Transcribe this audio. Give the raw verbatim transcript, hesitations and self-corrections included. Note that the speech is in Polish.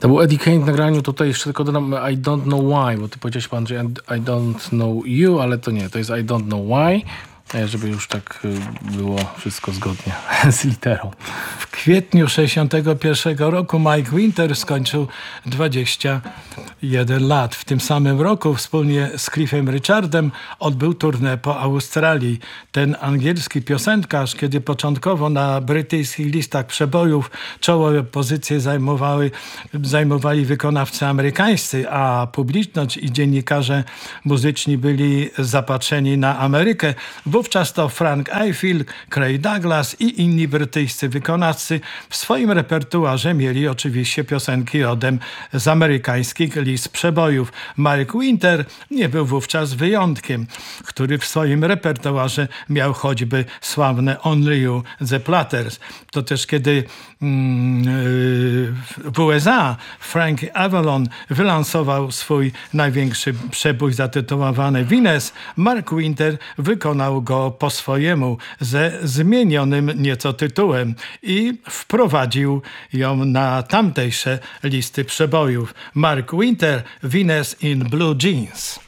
To był Eddie Kane w nagraniu, tutaj jeszcze tylko dodam I don't know why, bo ty powiedziałeś pan, że I don't know you, ale to nie, to jest I don't know why, żeby już tak było wszystko zgodnie z literą. W kwietniu sześćdziesiątego pierwszego roku Mike Winter skończył dwadzieścia jeden lat. W tym samym roku wspólnie z Cliffem Richardem odbył tournée po Australii. Ten angielski piosenkarz, kiedy początkowo na brytyjskich listach przebojów czołowe pozycje zajmowały, zajmowali wykonawcy amerykańscy, a publiczność i dziennikarze muzyczni byli zapatrzeni na Amerykę, wówczas to Frank Ifield, Craig Douglas i inni brytyjscy wykonawcy w swoim repertuarze mieli oczywiście piosenki rodem z amerykańskich list przebojów. Mark Winter nie był wówczas wyjątkiem, który w swoim repertuarze miał choćby sławne Only You, The Platters. To też kiedy mm, w U S A Frank Avalon wylansował swój największy przebój zatytułowany Venus, Mark Winter wykonał go po swojemu ze zmienionym nieco tytułem i wprowadził ją na tamtejsze listy przebojów. Mark Winter, Venus in Blue Jeans.